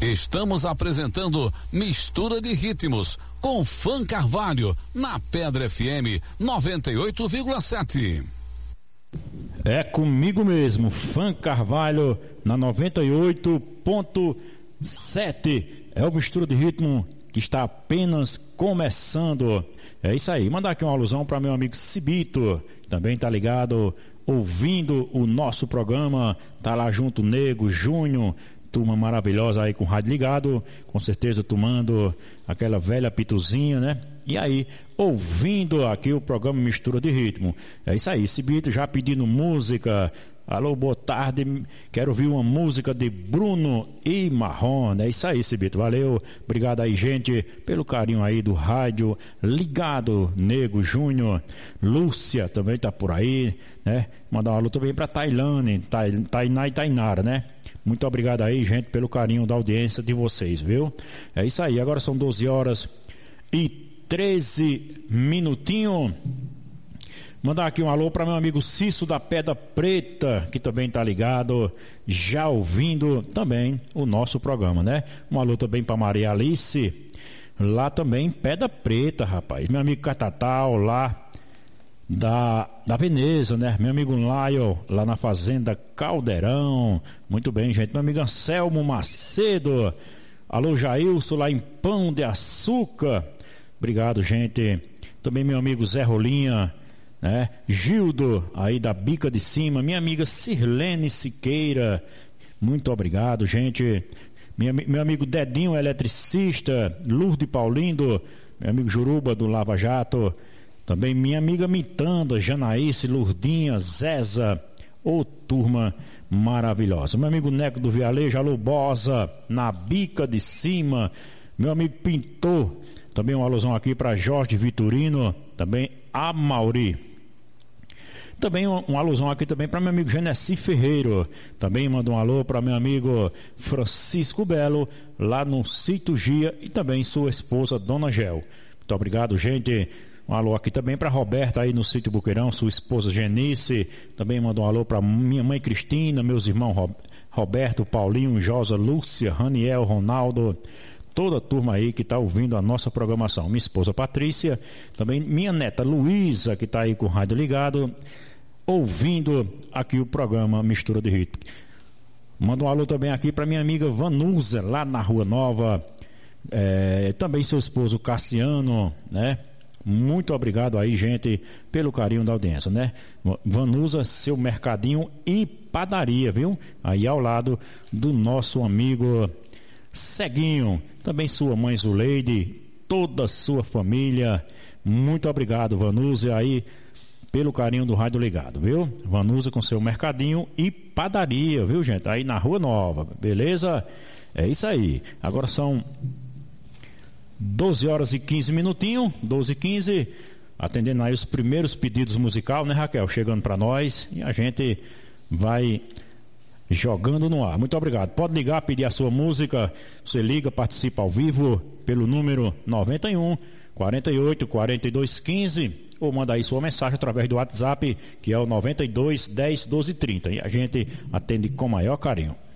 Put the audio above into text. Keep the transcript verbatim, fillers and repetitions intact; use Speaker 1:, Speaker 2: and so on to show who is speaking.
Speaker 1: Estamos apresentando Mistura de Ritmos com Fã Carvalho na Pedra F M noventa e oito vírgula sete.
Speaker 2: É comigo mesmo, Fã Carvalho na noventa e oito ponto sete. É o Mistura de Ritmo que está apenas começando. É isso aí. Mandar aqui uma alusão para meu amigo Cibito, também tá ligado, ouvindo o nosso programa, tá lá junto, Nego, Júnior, turma maravilhosa aí com o rádio ligado, com certeza tomando aquela velha pituzinha, né? E aí, ouvindo aqui o programa Mistura de Ritmo. É isso aí, Cibito já pedindo música. Alô, boa tarde, quero ouvir uma música de Bruno e Marrone. É isso aí, Cibito, valeu, obrigado aí, gente, pelo carinho aí do rádio ligado. Nego, Júnior, Lúcia também tá por aí, né? Mandar um alô também pra Tailane, Tainá e Tainara, né? Muito obrigado aí, gente, pelo carinho da audiência de vocês, viu? É isso aí, agora são doze horas e treze minutinhos. Mandar aqui um alô para meu amigo Cício da Pedra Preta, que também tá ligado, já ouvindo também o nosso programa, né? Um alô também para Maria Alice, lá também em Pedra Preta, rapaz. Meu amigo Catatal, lá da, da Veneza, né? Meu amigo Laio, lá na Fazenda Caldeirão. Muito bem, gente. Meu amigo Anselmo Macedo. Alô, Jailson, lá em Pão de Açúcar. Obrigado, gente. Também meu amigo Zé Rolinha, né? Gildo, aí da Bica de Cima, minha amiga Sirlene Siqueira, muito obrigado, gente. Minha, meu amigo Dedinho, eletricista, Lourdes Paulindo, meu amigo Juruba do Lava Jato, também minha amiga Mitanda, Janaíce, Lourdinha, Zeza, ô turma maravilhosa. Meu amigo Neco do Vialejo, alô Bosa, na Bica de Cima, meu amigo Pintor, também uma alusão aqui para Jorge Vitorino, também a Mauri. Também uma, uma alusão aqui também para meu amigo Genesi Ferreiro. Também mando um alô para meu amigo Francisco Belo, lá no Sítio Gia, e também sua esposa, Dona Gel. Muito obrigado, gente. Um alô aqui também para Roberta aí no Sítio Buqueirão, sua esposa Genice. Também mando um alô para minha mãe Cristina, meus irmãos Roberto, Paulinho, Josa, Lúcia, Raniel, Ronaldo, toda a turma aí que está ouvindo a nossa programação. Minha esposa Patrícia, também minha neta Luísa, que está aí com o rádio ligado, ouvindo aqui o programa Mistura de Ritmo. Manda um alô também aqui para minha amiga Vanusa, lá na Rua Nova, é, também seu esposo Cassiano, né? Muito obrigado aí, gente, pelo carinho da audiência, né? Vanusa, seu mercadinho e padaria, viu? Aí ao lado do nosso amigo Ceguinho, também sua mãe Zuleide, toda a sua família, muito obrigado, Vanusa, aí pelo carinho do rádio ligado, viu? Vanusa com seu mercadinho e padaria, viu, gente? Aí na Rua Nova, beleza? É isso aí. Agora são doze horas e quinze minutinhos, doze e quinze, atendendo aí os primeiros pedidos musical, né, Raquel? Chegando para nós e a gente vai jogando no ar. Muito obrigado. Pode ligar, pedir a sua música. Você liga, participa ao vivo pelo número noventa e um, quarenta e oito, quarenta e dois, quinze, ou manda aí sua mensagem através do WhatsApp, que é o noventa e dois, dez, doze, trinta. E a gente atende com maior carinho.